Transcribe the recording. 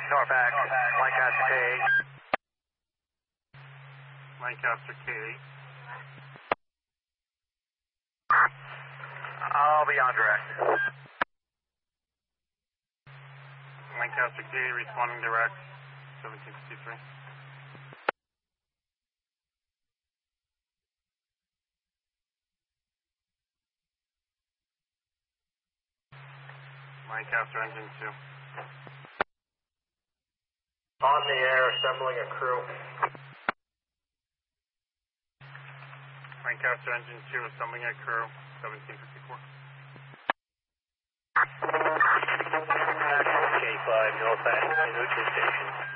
Norfolk, Lancaster K8. Lancaster K8. I'll be on direct. Lancaster K8 responding direct, 1753. Lancaster engine 2. On the air, assembling a crew. Lancaster engine 2, assembling a crew, 1754. K5, Norfolk, neutral station.